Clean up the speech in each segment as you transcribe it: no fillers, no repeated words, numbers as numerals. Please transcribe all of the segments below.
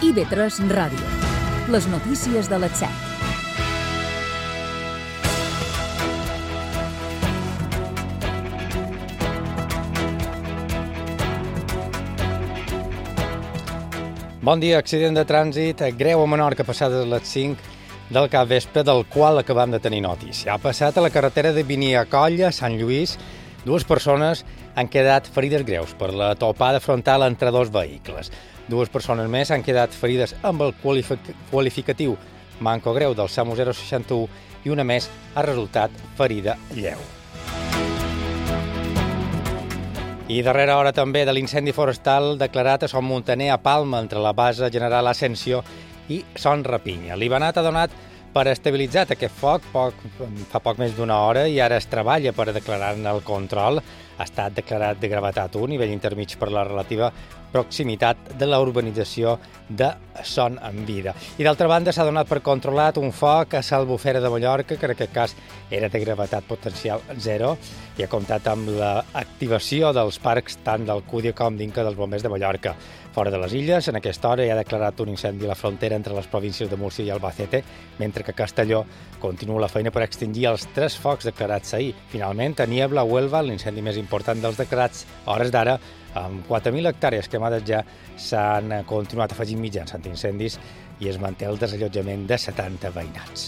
IB3 Ràdio. Les notícies de les 7. Bon dia. Accident de trànsit greu a Menorca passades les 5 del capvespre, del qual acabam de tenir notícia. Ha passat a la carretera de Beniacolla, Sant Lluís. Dues persones han quedat ferides greus per la topada frontal entre dos vehicles. Dues persones més han quedat ferides amb el qualificatiu manco greu del SAMU 061 i una més ha resultat ferida lleu. I darrera hora també de l'incendi forestal declarat a Son Muntaner a Palma entre la base General Ascensió i Son Rapinya. L'Ibanat ha donat per estabilitzat aquest foc fa poc més d'una hora i ara es treballa per declarar-ne el control. Ha estat declarat de gravetat 1, nivell intermig per la relativa proximitat de la urbanització de Son en Vida. I d'altra banda s'ha donat per controlat un foc a Albufera de Mallorca, que en aquest cas era de gravetat potencial 0 i ha comptat amb l'activació dels parcs tant del CUDI com d'Inca dels Bombers de Mallorca. Fora de les illes, en aquesta hora hi ha declarat un incendi a la frontera entre les províncies de Múrcia i Albacete, mentre que a Castelló continua la feina per extingir els 3 focs declarats ahir. Finalment, a Niebla, Huelva, l'incendi més important dels declarats a hores d'ara, amb 4.000 hectàrees cremades ja s'han continuat afegint mitjans antiincendis i es manté el desallotjament de 70 veïnats.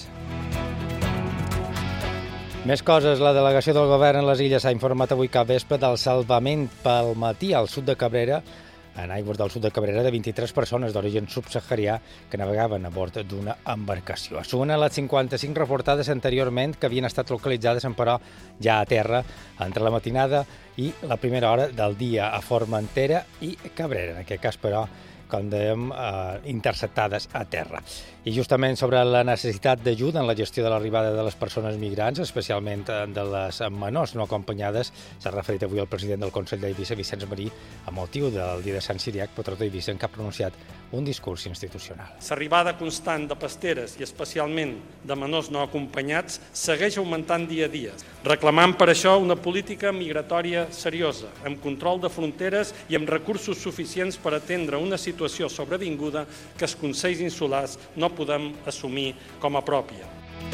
Més coses. La delegació del govern en les illes ha informat avui capvespre del salvament pel matí al sud de Cabrera, en aigües del sud de Cabrera, de 23 persones d'origen subsaharià que navegaven a bord d'una embarcació. Sumen a les 55 reportades anteriorment que havien estat localitzades, però ja a terra, entre la matinada i la primera hora del dia a Formentera i Cabrera. En aquest cas, però, com dèiem, interceptades a terra. I justament sobre la necessitat d'ajuda en la gestió de l'arribada de les persones migrants, especialment de les menors no acompanyades, s'ha referit avui el president del Consell d'Eivissa, Vicenç Marí, a motiu del dia de Sant Siriac, patró d'Eivissa, en què ha pronunciat un discurs institucional. L'arribada constant de pasteres i especialment de menors no acompanyats segueix augmentant dia a dia, reclamant per això una política migratòria seriosa, amb control de fronteres i amb recursos suficients per atendre una situació sobrevinguda que els consells insulars no podem assumir com a pròpia.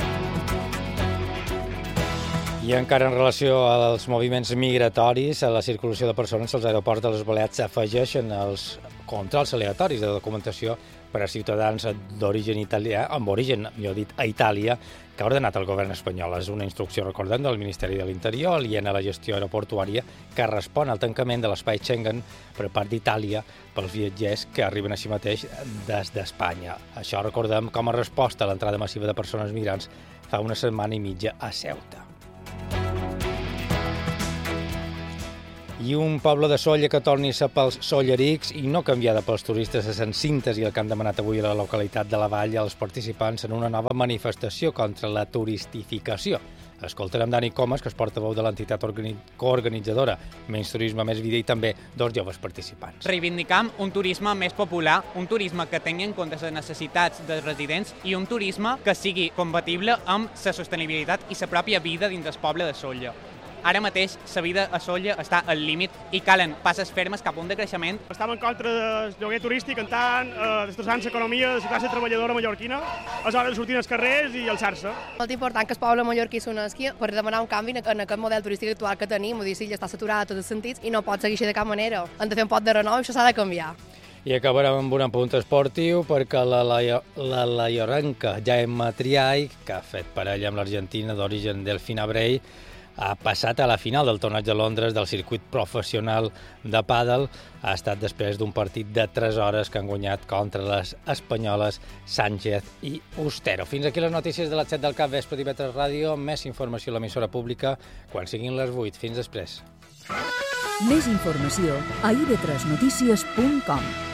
I encara en relació als moviments migratoris, a la circulació de persones als aeroports de les Balears s'afegeixen els controls aleatoris de documentació per a ciutadans d'origen italià, amb origen, millor dit, a Itàlia, que ha ordenat el govern espanyol. És una instrucció, recordem, del Ministeri de l'Interior aliena a la gestió aeroportuària que respon al tancament de l'espai Schengen per part d'Itàlia pels viatgers que arriben així mateix des d'Espanya. Això, recordem, com a resposta a l'entrada massiva de persones migrants fa una setmana i mitja a Ceuta. I un poble de Sóller que torni a ser pels sollerics i no canviada pels turistes a Sant Síntesi, el que han demanat avui a la localitat de la Vall als participants en una nova manifestació contra la turistificació. Escoltarem Dani Comas, que és portaveu de l'entitat coorganitzadora Menys Turisme, Més Vida, i també dos joves participants. Reivindicam un turisme més popular, un turisme que tingui en compte les necessitats dels residents i un turisme que sigui compatible amb la sostenibilitat i la pròpia vida dins del poble de Sóller. Ara mateix la vida a Sóller està al límit i calen passes fermes cap a un decreixement. Estem en contra del lloguer turístic, en tant destrossant l'economia de la classe treballadora mallorquina, és hora de sortir als carrers i alçar-se. Molt important que el poble mallorquí s'unisqui per demanar un canvi en aquest model turístic actual que tenim. Vull dir, l'illa està saturada a tots els sentits i no pot seguir així de cap manera. Hem de fer un pot de renou i això s'ha de canviar. I acabarem amb un apunt esportiu perquè la laiorenca Jaime Triay, que ha fet parella amb l'argentina d'origen Delfina Brey, ha passat a la final del torneig de Londres del circuit professional de pàdel. Ha estat després d'un partit de 3 hores que han guanyat contra les espanyoles Sánchez i Ustero. Fins aquí les notícies de les 7 del capvespre d'IB3 Ràdio. Més informació a l'emissora pública quan siguin les 8. Fins després. Més informació a ib3notícies.com.